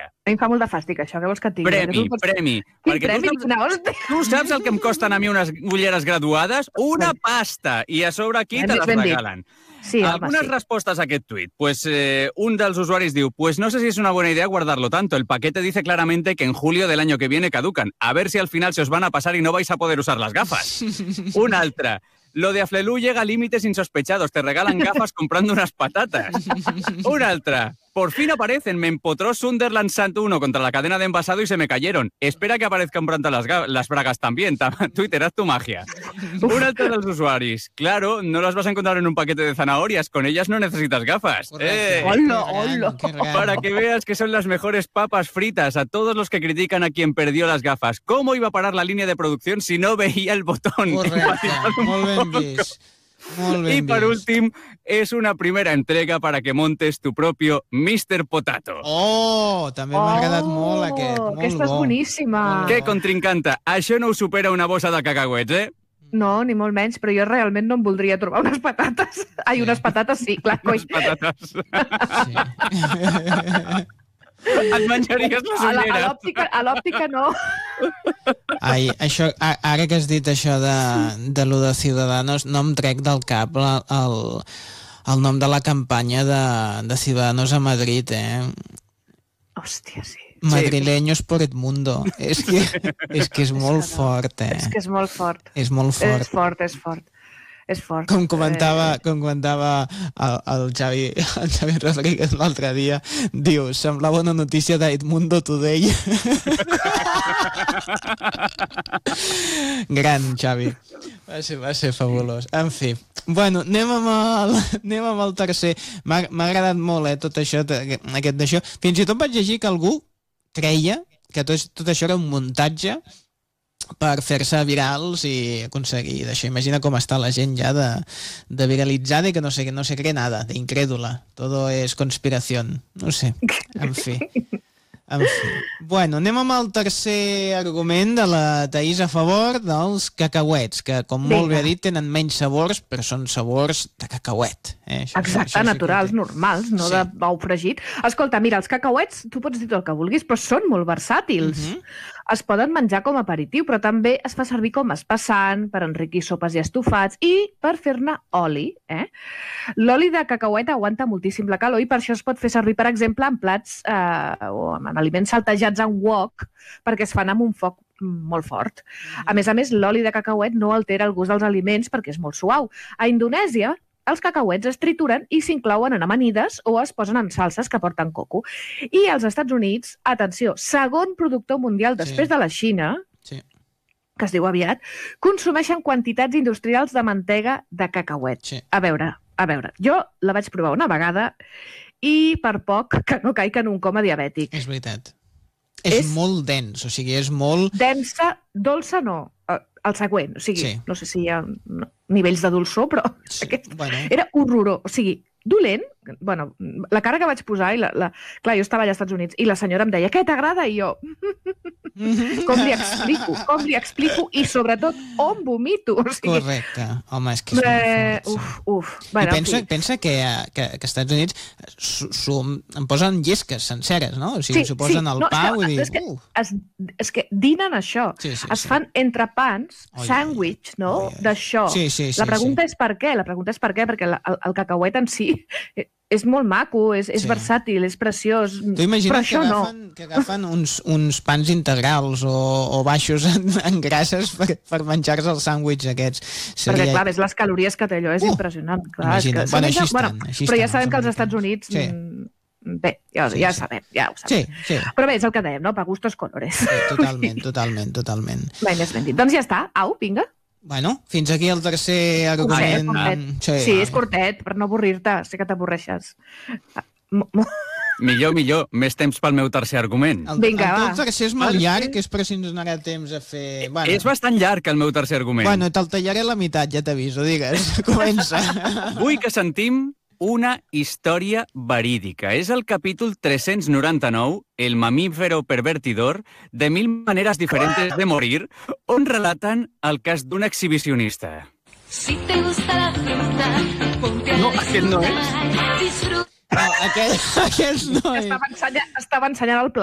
màgia. A mi em fa molt de fàstic, això. Què vols que et digui? Premi. Quin premi? Tu saps el que em costen a mi unes ulleres graduades? Una pasta! I a sobre aquí te les regalen. Sí, Algunas respuestas a aquest tuit. Pues un dels usuaris diu, pues no sé si es una buena idea guardarlo tanto. El paquete dice claramente que en julio del año que viene caducan. A ver si al final se os van a pasar y no vais a poder usar las gafas. Un altra. Lo de Aflelu llega a límites insospechados. Te regalan gafas comprando unas patatas. Una altra. Por fin aparecen. Me empotró Sunderland Sant 1 contra la cadena de envasado y se me cayeron. Espera que aparezcan pronto las bragas también. Twitter, haz tu magia. Un altra dels usuaris. Claro, no las vas a encontrar en un paquete de zanahorias. Con ellas no necesitas gafas. ¡Hola! Para que veas que son las mejores papas fritas. A todos los que critican a quien perdió las gafas. ¿Cómo iba a parar la línea de producción si no veía el botón? Correcte, molt ben vist. Y por último, es una primera entrega para que montes tu propio Mr. Potato. Oh, també m'ha agradat molt aquest. Molt aquesta és boníssima. Què contrincanta? Això no ho supera una bossa de cacauets, eh? No, ni molt menys, però jo realment no em voldria trobar unes patates. Ai, unes patates sí, clar, coi. Unes patates. Sí. Et menjaries les ulleres. A l'òptica no. Ai, això, ara que has dit això de lo de Ciudadanos, no em trec del cap el nom de la campanya de Ciudadanos a Madrid, Hòstia, sí. Madrileños por el mundo. És que és molt fort, És que és molt fort. És molt fort. És fort. Com comentava el Xavi Rodríguez l'altre dia, diu, semblava una notícia d'Edmundo Today. Gran, Xavi. Va ser fabulós. En fi. Bueno, anem amb el tercer. M'ha agradat molt, tot això, aquest d'això. Fins i tot vaig llegir que algú creia que tot això era un muntatge per fer-se virals i aconseguir d'això. Imagina com està la gent ja de viralitzada i que no se cree nada, de incrédula. Todo es conspiración. No sé. En fi. Bueno, anem amb el tercer argument de la Thaís a favor dels cacauets, que, com molt bé ha dit, tenen menys sabors, però són sabors de cacauet. Exacte, naturals, normals, no de bou fregit. Escolta, mira, els cacauets, tu pots dir tot el que vulguis, però són molt versàtils. Es poden menjar com a aperitiu, però també es fa servir com a espessant, per enriquir sopes i estofats i per fer-ne oli. L'oli de cacauet aguanta moltíssim la calor i per això es pot fer servir, per exemple, en plats o en aliments saltejats en wok, perquè es fan amb un foc molt fort. A més, l'oli de cacauet no altera el gust dels aliments perquè és molt suau. A Indonèsia, els cacauets es trituren i s'inclouen en amanides o es posen en salses que porten coco. I als Estats Units, atenció, segon productor mundial després de la Xina, que es diu aviat, consumeixen quantitats industrials de mantega de cacauet. A veure, jo la vaig provar una vegada i per poc que no caic en un coma diabètic. És veritat. És molt dens, o sigui, és molt... Densa, dolça no, el següent, o sigui, no sé si hi ha nivells de dolçor, però era horrorós, o sigui, dolent, bueno, la cara que vaig posar, clar, jo estava allà als Estats Units, i la senyora em deia, què t'agrada? I jo, com li explico, i sobretot, on vomito? Correcte, home, és que és molt fort. I pensa que als Estats Units em posen llesques senceres, no? O sigui, s'ho posen al pa, vull dir... És que dinen això, es fan entrepans, sàndwich, no?, d'això. La pregunta és per què? Perquè el cacauet en si és molt maco, és versàtil, és preciós, però això no. Que agafen uns pans integrals o baixos en grasses per menjar-se els sàndwichs aquests. Perquè, clar, ves les calories que té allò, és impressionant. Però ja sabem que als Estats Units... Bé, ja ho sabem. Però bé, és el que dèiem, no? Pa gustos colores. Totalment. Bé, més ben dit. Doncs ja està. Au, vinga. Bueno, fins aquí el tercer argument. Sí, és curtet, per no avorrir-te. Sé que t'avorreixes. Millor. Més temps pel meu tercer argument. Vinga, va. El tercer és molt llarg, és per si ens donarà temps a fer... És bastant llarg, el meu tercer argument. Bueno, te'l tallaré a la meitat, ja t'aviso, digues. Comença. Vull que sentim una història verídica. És el capítol 399, El mamífero pervertidor, de 1000 maneres diferentes de morir, on relaten el cas d'un exhibicionista. Si te gusta la fruta, ponte a aquest no és. disfrutar. Aquest no és. Estava ensenyant el pla.